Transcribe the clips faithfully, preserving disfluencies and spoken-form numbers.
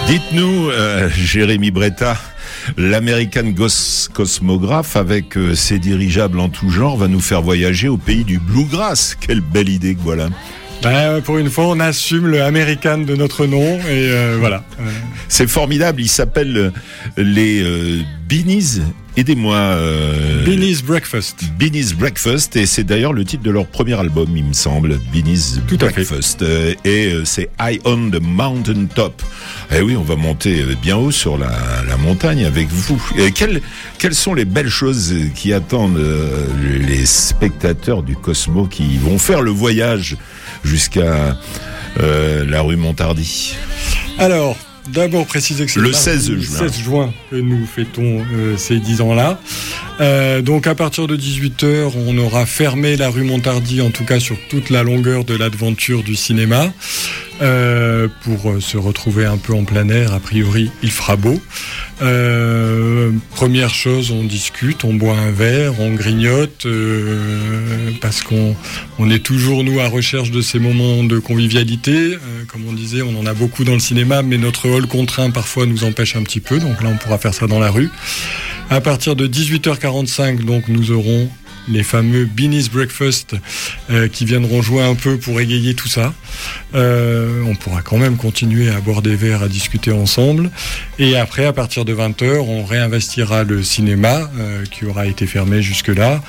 Dites-nous, euh, Jérémy Bretta, l'American Gos- Cosmographe, avec euh, ses dirigeables en tout genre, va nous faire voyager au pays du Bluegrass. Quelle belle idée que voilà. Ben, pour une fois, on assume le American de notre nom et euh, voilà. C'est formidable. Il s'appelle euh, les euh, Beanies. Aidez-moi. Euh, Beanies Breakfast. Beanies Breakfast, et c'est d'ailleurs le titre de leur premier album, il me semble. Beanies Tout à Breakfast. Euh, et euh, c'est High on the Mountain Top. Eh oui, on va monter bien haut sur la, la montagne avec vous. Et quelles, quelles sont les belles choses qui attendent euh, les spectateurs du Cosmo qui vont faire le voyage jusqu'à euh, la rue Montardi? Alors, d'abord préciser que c'est le mardi, seize juin. seize juin que nous fêtons euh, ces dix ans-là. Euh, donc à partir de dix-huit heures, on aura fermé la rue Montardi, en tout cas sur toute la longueur de l'aventure du cinéma, euh, pour euh, se retrouver un peu en plein air. A priori, il fera beau. Euh, première chose, on discute, on boit un verre, on grignote, euh, parce qu'on on est toujours, nous, à recherche de ces moments de convivialité. Euh, comme on disait, on en a beaucoup dans le cinéma, mais notre hall contraint parfois nous empêche un petit peu, donc là on pourra faire ça dans la rue. À partir de dix-huit heures quarante-cinq, donc, nous aurons les fameux Beanies Breakfast euh, qui viendront jouer un peu pour égayer tout ça. Euh, on pourra quand même continuer à boire des verres, à discuter ensemble. Et après, à partir de vingt heures, on réinvestira le cinéma euh, qui aura été fermé jusque-là.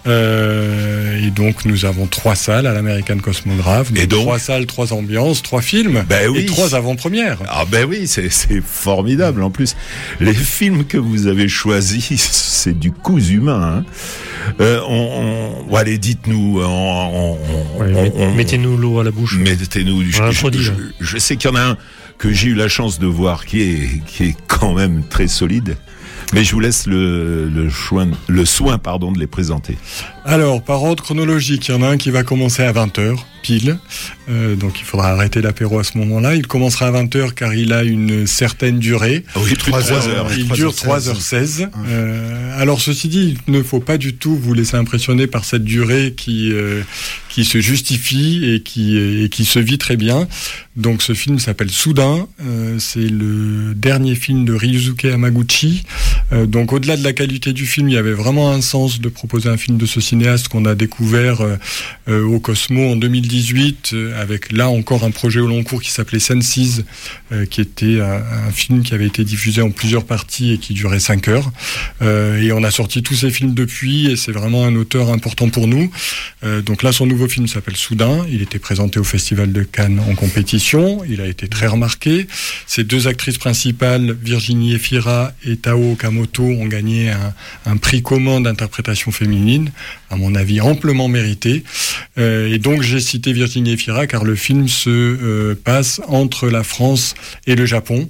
Euh, et donc, nous avons trois salles à l'American Cosmographe. Donc, et donc trois salles, trois ambiances, trois films, ben oui. Et trois avant-premières. Ah ben oui, c'est, c'est formidable. En plus, les films que vous avez choisis, c'est du cousu humain. Hein. Euh, on, on, allez, dites-nous. On, on, ouais, on, on, mettez-nous l'eau à la bouche. Mettez-nous. Je, je, je, je sais qu'il y en a un que j'ai eu la chance de voir qui est, qui est quand même très solide. Mais je vous laisse le, le, soin, le soin pardon, de les présenter. Alors, par ordre chronologique, il y en a un qui va commencer à vingt heures, pile. Euh, donc, il faudra arrêter l'apéro à ce moment-là. Il commencera à vingt heures car il a une certaine durée. Oui, trois heures. Il dure trois heures seize. Euh, alors, ceci dit, il ne faut pas du tout vous laisser impressionner par cette durée qui, euh, qui se justifie et qui, et qui se vit très bien. Donc, ce film s'appelle Soudain. Euh, c'est le dernier film de Ryusuke Hamaguchi. Euh, donc, au-delà de la qualité du film, il y avait vraiment un sens de proposer un film de ce cinéaste qu'on a découvert euh, euh, au Cosmo en deux mille dix-huit, euh, avec là encore un projet au long cours qui s'appelait Senses, euh, qui était un, un film qui avait été diffusé en plusieurs parties et qui durait cinq heures. Euh, et on a sorti tous ces films depuis, et c'est vraiment un auteur important pour nous. Euh, donc là, son nouveau film s'appelle Soudain. Il était présenté au Festival de Cannes en compétition. Il a été très remarqué. Ses deux actrices principales, Virginie Efira et Tao Okamoto, ont gagné un, un prix commun d'interprétation féminine, à mon avis amplement mérité. Euh, et donc j'ai cité Virginie Efira car le film se euh, passe entre la France et le Japon.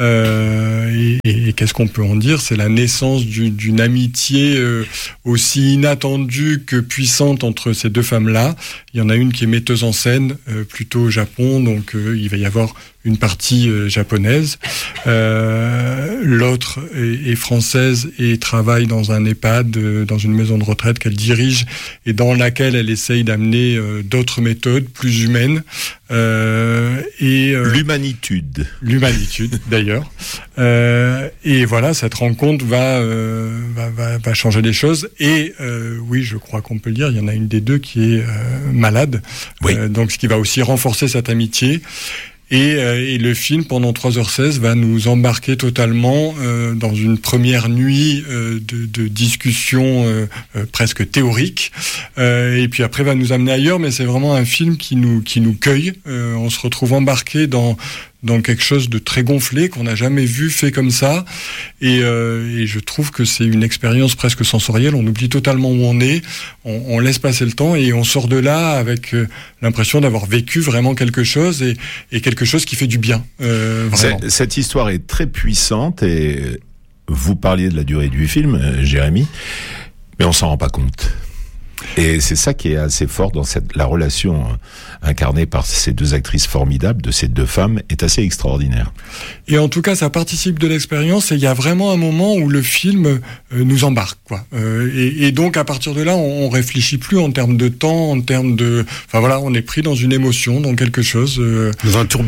Euh, et, et qu'est-ce qu'on peut en dire ? C'est la naissance d'une, d'une amitié euh, aussi inattendue que puissante entre ces deux femmes-là. Il y en a une qui est metteuse en scène, euh, plutôt au Japon, donc euh, il va y avoir une partie euh, japonaise. Euh, l'autre est, est française et travaille dans un EHPAD, euh, dans une maison de retraite qu'elle dirige et dans laquelle elle essaye d'amener euh, d'autres méthodes plus humaines. Euh, et euh, l'humanitude. L'humanitude, d'ailleurs. Euh, et voilà, cette rencontre va, euh, va, va, va changer les choses. Et euh, oui, je crois qu'on peut le dire, il y en a une des deux qui est euh, malade. Oui. Euh, donc, ce qui va aussi renforcer cette amitié. Et, euh, et le film, pendant trois heures seize, va nous embarquer totalement euh, dans une première nuit euh, de, de discussion euh, euh, presque théorique. Euh, et puis après, va nous amener ailleurs. Mais c'est vraiment un film qui nous, qui nous cueille. Euh, on se retrouve embarqué dans... dans quelque chose de très gonflé qu'on n'a jamais vu fait comme ça, et, euh, et je trouve que c'est une expérience presque sensorielle. On oublie totalement où on est, on, on laisse passer le temps et on sort de là avec euh, l'impression d'avoir vécu vraiment quelque chose et, et quelque chose qui fait du bien. Euh, vraiment. C'est, cette histoire est très puissante et vous parliez de la durée du film, euh, Jérémy, mais on s'en rend pas compte. Et c'est ça qui est assez fort dans cette, la relation incarnée par ces deux actrices formidables, de ces deux femmes, est assez extraordinaire. Et en tout cas, ça participe de l'expérience et il y a vraiment un moment où le film euh, nous embarque, quoi. Euh, et, et donc, à partir de là, on, on réfléchit plus en termes de temps, en termes de... Enfin voilà, on est pris dans une émotion, dans quelque chose... Euh, dans un tourbillon.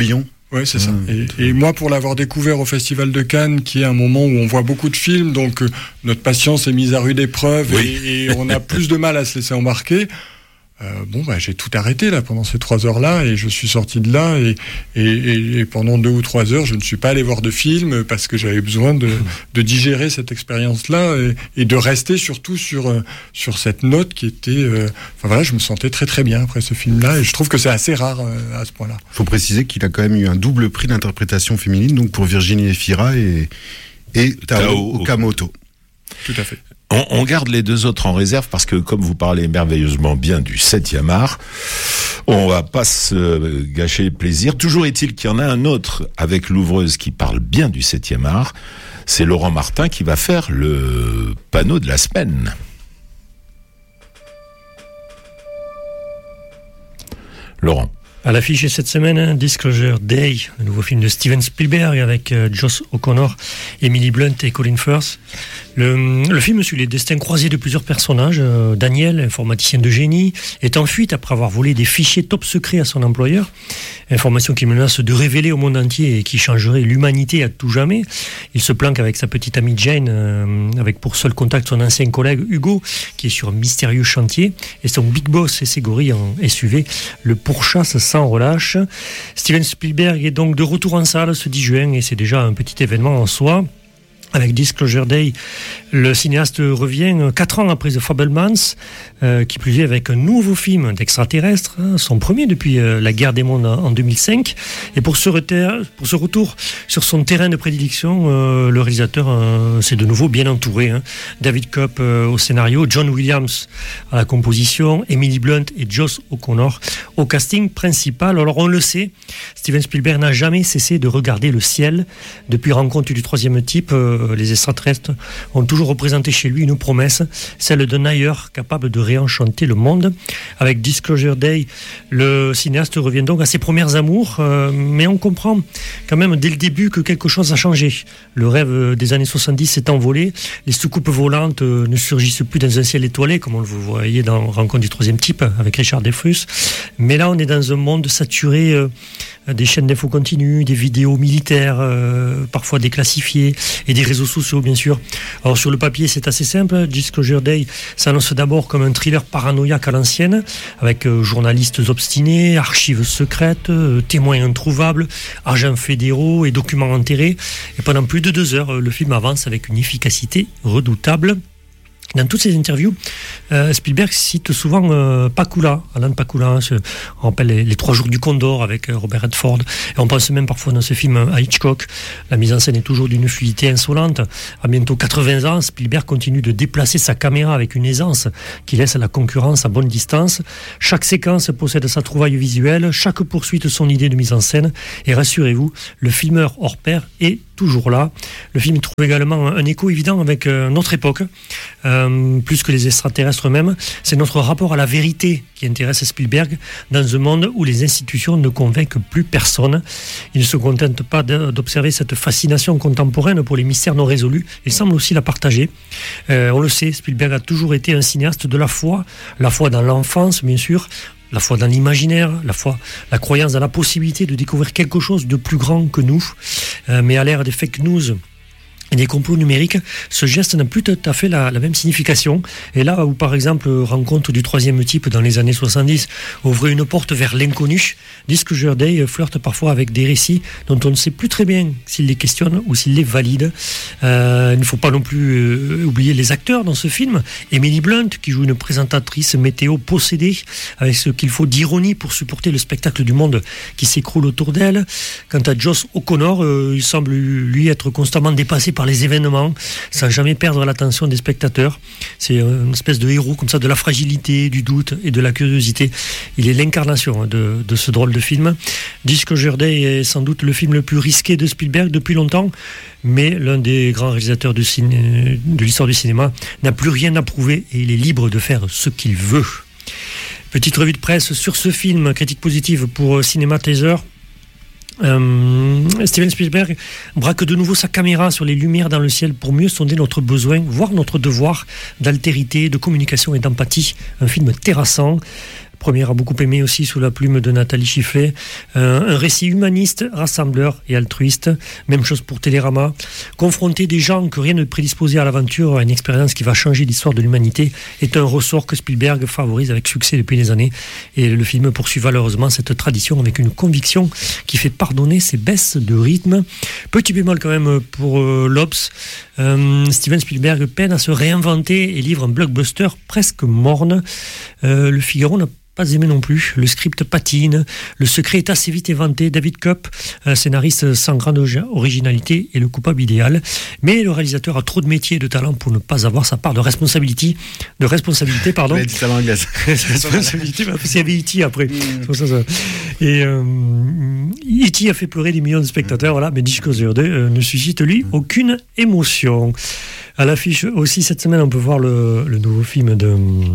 Ouais, c'est ça. Et, et moi, pour l'avoir découvert au Festival de Cannes, qui est un moment où on voit beaucoup de films, donc euh, notre patience est mise à rude épreuve, oui. et, et on a plus de mal à se laisser embarquer. Euh, bon, bah, j'ai tout arrêté là pendant ces trois heures-là, et je suis sorti de là, et, et, et, et pendant deux ou trois heures, je ne suis pas allé voir de film parce que j'avais besoin de, de digérer cette expérience-là et, et de rester surtout sur sur cette note qui était. Euh, enfin voilà, je me sentais très très bien après ce film-là, et je trouve que c'est assez rare euh, à ce point-là. Il faut préciser qu'il a quand même eu un double prix d'interprétation féminine, donc pour Virginie Efira et et Tao, Tao Okamoto. Tout à fait. On, on garde les deux autres en réserve parce que comme vous parlez merveilleusement bien du septième art, on va pas se gâcher le plaisir. Toujours est-il qu'il y en a un autre avec l'ouvreuse qui parle bien du septième art. C'est Laurent Martin qui va faire le panneau de la semaine. Laurent. À l'affiche cette semaine, Disclosure Day, le nouveau film de Steven Spielberg avec euh, Josh O'Connor, Emily Blunt et Colin Firth. Le, le film suit les destins croisés de plusieurs personnages. Euh, Daniel, informaticien de génie, est en fuite après avoir volé des fichiers top secrets à son employeur. Information qui menace de révéler au monde entier et qui changerait l'humanité à tout jamais. Il se planque avec sa petite amie Jane, euh, avec pour seul contact son ancien collègue Hugo, qui est sur un mystérieux chantier. Et son big boss et ses gorilles en S U V le pourchassent sans relâche. Steven Spielberg est donc de retour en salle ce dix juin et c'est déjà un petit événement en soi. Avec Disclosure Day, le cinéaste revient quatre ans après The Fabelmans, euh, qui plus est avec un nouveau film d'extraterrestre, hein, son premier depuis euh, la guerre des mondes en, en deux mille cinq. Et pour ce, reter- pour ce retour sur son terrain de prédilection, euh, le réalisateur euh, s'est de nouveau bien entouré. Hein. David Koepp euh, au scénario, John Williams à la composition, Emily Blunt et Josh O'Connor au casting principal. Alors on le sait, Steven Spielberg n'a jamais cessé de regarder le ciel. Depuis Rencontre du troisième type, euh, les extraterrestres ont toujours représenté chez lui une promesse, celle d'un ailleurs capable de réenchanter le monde. Avec Disclosure Day, le cinéaste revient donc à ses premières amours, euh, mais on comprend quand même dès le début que quelque chose a changé. Le rêve des années soixante-dix s'est envolé, les soucoupes volantes euh, ne surgissent plus dans un ciel étoilé, comme on le voyait dans Rencontre du troisième type avec Richard Dreyfuss, mais là on est dans un monde saturé euh, des chaînes d'infos continues, des vidéos militaires, euh, parfois déclassifiées, et des réseaux sociaux, bien sûr. Alors, sur le papier, c'est assez simple. Disclosure Day s'annonce d'abord comme un thriller paranoïaque à l'ancienne, avec euh, journalistes obstinés, archives secrètes, euh, témoins introuvables, agents fédéraux et documents enterrés. Et pendant plus de deux heures, euh, le film avance avec une efficacité redoutable. Dans toutes ces interviews, euh, Spielberg cite souvent euh, Pakula, Alan Pakula, hein, ce, on rappelle les, les trois jours du Condor avec euh, Robert Redford, et on pense même parfois dans ce film à Hitchcock. La mise en scène est toujours d'une fluidité insolente. À bientôt quatre-vingts ans, Spielberg continue de déplacer sa caméra avec une aisance qui laisse la concurrence à bonne distance. Chaque séquence possède sa trouvaille visuelle, chaque poursuite son idée de mise en scène, et rassurez-vous, le filmeur hors pair est toujours là. Le film trouve également un écho évident avec euh, notre époque, euh, plus que les extraterrestres eux-mêmes. C'est notre rapport à la vérité qui intéresse Spielberg dans un monde où les institutions ne convainquent plus personne. Il ne se contente pas d'observer cette fascination contemporaine pour les mystères non résolus, il semble aussi la partager. Euh, on le sait, Spielberg a toujours été un cinéaste de la foi, la foi dans l'enfance bien sûr, la foi dans l'imaginaire, la foi, la croyance dans la possibilité de découvrir quelque chose de plus grand que nous. Euh, mais à l'ère des fake news et des complots numériques, ce geste n'a plus tout à fait la, la même signification. Et là où, par exemple, Rencontre du troisième type dans les années soixante-dix ouvrait une porte vers l'inconnu, Disclosure Day flirte parfois avec des récits dont on ne sait plus très bien s'ils les questionnent ou s'ils les valident. Euh, il ne faut pas non plus euh, oublier les acteurs dans ce film. Emily Blunt, qui joue une présentatrice météo possédée, avec ce qu'il faut d'ironie pour supporter le spectacle du monde qui s'écroule autour d'elle. Quant à Josh O'Connor, euh, il semble lui être constamment dépassé par les événements, sans jamais perdre l'attention des spectateurs. C'est une espèce de héros comme ça, de la fragilité, du doute et de la curiosité. Il est l'incarnation de, de ce drôle de film. Disclosure Day est sans doute le film le plus risqué de Spielberg depuis longtemps, mais l'un des grands réalisateurs de, ciné, de l'histoire du cinéma n'a plus rien à prouver et il est libre de faire ce qu'il veut. Petite revue de presse sur ce film, critique positive pour Cinema Taser. Euh, Steven Spielberg braque de nouveau sa caméra sur les lumières dans le ciel pour mieux sonder notre besoin, voire notre devoir d'altérité, de communication et d'empathie. Un film terrassant, Première a beaucoup aimé aussi sous la plume de Nathalie Chifflet. Euh, un récit humaniste, rassembleur et altruiste. Même chose pour Télérama. Confronter des gens que rien ne prédisposait à l'aventure à une expérience qui va changer l'histoire de l'humanité est un ressort que Spielberg favorise avec succès depuis des années. Et le film poursuit valeureusement cette tradition avec une conviction qui fait pardonner ses baisses de rythme. Petit bémol quand même pour euh, l'Obs. Euh, Steven Spielberg peine à se réinventer et livre un blockbuster presque morne. Euh, le Figaro n'a pas aimé non plus. Le script patine. Le secret est assez vite éventé. David Koepp, un scénariste sans grande originalité, est le coupable idéal. Mais le réalisateur a trop de métier et de talent pour ne pas avoir sa part de responsabilité. De responsabilité, pardon. Ouais, dit anglaise. responsabilité, c'est y avait E T après. Mm. Ça, ça. Et euh, E T a fait pleurer des millions de spectateurs, voilà, mais Disclosure deux euh, ne suscite lui aucune émotion. À l'affiche aussi cette semaine, on peut voir le, le nouveau film de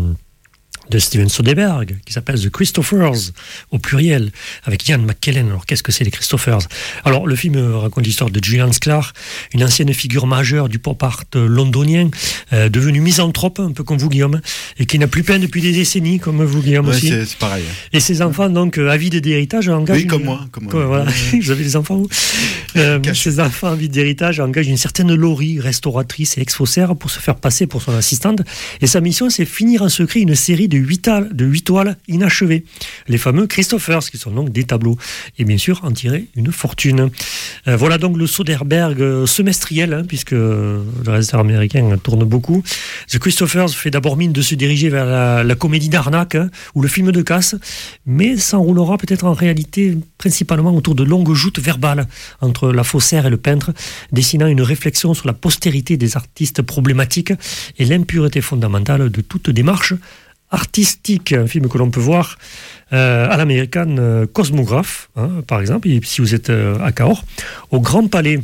de Steven Soderbergh, qui s'appelle The Christophers, au pluriel, avec Ian McKellen. Alors, qu'est-ce que c'est les Christophers ? Alors, le film raconte l'histoire de Julian Sklar, une ancienne figure majeure du pop art londonien, euh, devenu misanthrope, un peu comme vous, Guillaume, et qui n'a plus peint depuis des décennies, comme vous, Guillaume, ouais, aussi. C'est, c'est pareil. Et ses enfants, donc, euh, avides d'héritage, engagent... Oui, une... comme moi. Comme comme, moi. Voilà. Vous avez des enfants, vous euh, Ses enfants, avides d'héritage, engagent une certaine Laurie, restauratrice et ex-faussaire, pour se faire passer pour son assistante. Et sa mission, c'est finir en secret une série de huit de huit toiles inachevées, les fameux Christophers, qui sont donc des tableaux, et bien sûr en tirer une fortune. Euh, voilà donc le Soderbergh euh, semestriel, hein, puisque euh, le réalisateur américain tourne beaucoup. The Christophers fait d'abord mine de se diriger vers la, la comédie d'arnaque, hein, ou le film de casse, mais s'enroulera peut-être en réalité principalement autour de longues joutes verbales entre la faussaire et le peintre, dessinant une réflexion sur la postérité des artistes problématiques et l'impureté fondamentale de toute démarche artistique, un film que l'on peut voir euh, à l'américaine euh, Cosmographe, hein, par exemple, et si vous êtes euh, à Cahors, au Grand Palais.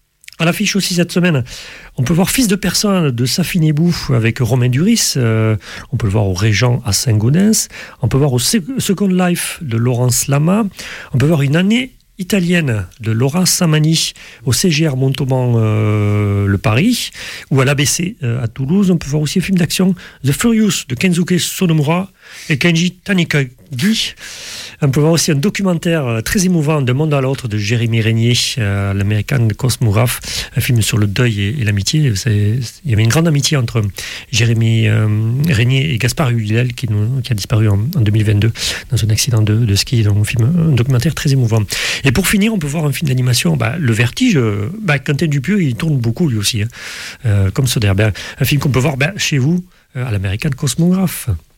À l'affiche aussi cette semaine, on peut voir Fils de personne de Safin Ebou avec Romain Duris, euh, on peut le voir au Régent à Saint-Gaudens, on peut voir au Second Life de Laurence Lama, on peut voir Une année italienne de Laura Samani au C G R Montauban euh, le Paris, ou à l'A B C euh, à Toulouse. On peut voir aussi un film d'action The Furious de Kensuke Sonomura et Kenji Tanikagi. On peut voir aussi un documentaire euh, très émouvant d'un monde à l'autre de Jérémy Régnier, euh, l'américain Cosmographe, un film sur le deuil et, et l'amitié. C'est, il y avait une grande amitié entre Jérémy euh, Régnier et Gaspard Huliel qui, qui a disparu en, en deux mille vingt-deux dans un accident de, de ski. Donc un, film, un documentaire très émouvant. Et pour finir, on peut voir un film d'animation, bah, Le Vertige. Bah, Quentin Dupieux, il tourne beaucoup lui aussi, hein, euh, comme Soderbergh. Un film qu'on peut voir bah, chez vous, euh, à l'américaine Cosmographe.